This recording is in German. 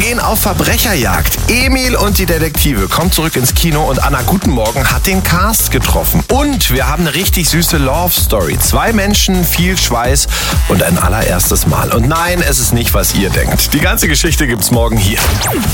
gehen auf Verbrecherjagd. Emil und die Detektive kommen zurück ins Kino und Anna Guten Morgen hat den Cast getroffen. Und wir haben eine richtig süße Love Story. 2 Menschen, viel Schweiß und ein allererstes Mal. Und nein, es ist nicht, was ihr denkt. Die ganze Geschichte gibt's morgen hier.